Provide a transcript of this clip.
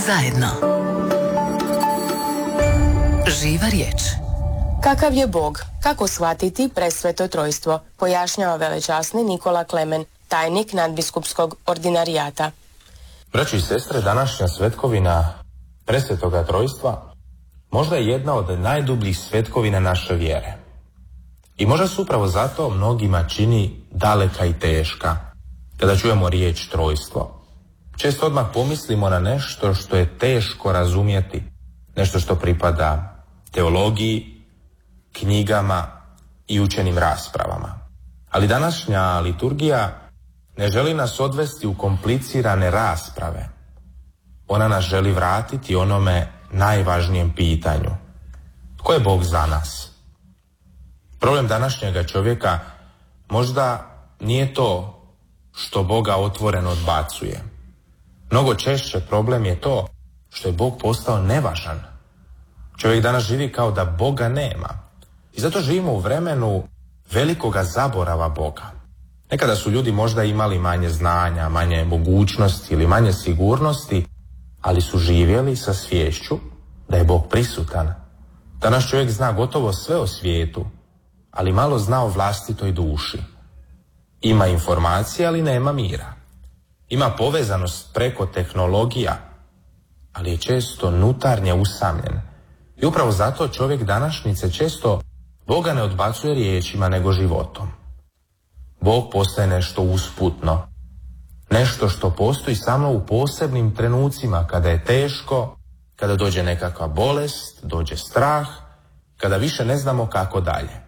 zajedno. Živa riječ. Kakav je Bog? Kako shvatiti presveto trojstvo? Pojašnjava velečasni Nikola Klemen, tajnik nadbiskupskog ordinarijata. Braći i sestre, današnja svetkovina presvetoga trojstva možda je jedna od najdubljih svetkovina naše vjere. I možda se upravo zato mnogima čini daleka i teška kada čujemo riječ trojstvo. Često odmah pomislimo na nešto što je teško razumjeti, nešto što pripada teologiji, knjigama i učenim raspravama. Ali današnja liturgija ne želi nas odvesti u komplicirane rasprave. Ona nas želi vratiti onome najvažnijem pitanju. Tko je Bog za nas? Problem današnjega čovjeka možda nije to što Boga otvoreno odbacuje. Mnogo češće problem je to što je Bog postao nevažan. Čovjek danas živi kao da Boga nema. I zato živimo u vremenu velikoga zaborava Boga. Nekada su ljudi možda imali manje znanja, manje mogućnosti ili manje sigurnosti, ali su živjeli sa sviješću da je Bog prisutan. Danas čovjek zna gotovo sve o svijetu, ali malo zna o vlastitoj duši. Ima informacije, ali nema mira. Ima povezanost preko tehnologija, ali je često nutarnje usamljen. I upravo zato čovjek današnjice često Boga ne odbacuje riječima nego životom. Bog postaje nešto usputno, nešto što postoji samo u posebnim trenucima kada je teško, kada dođe nekakva bolest, dođe strah, kada više ne znamo kako dalje.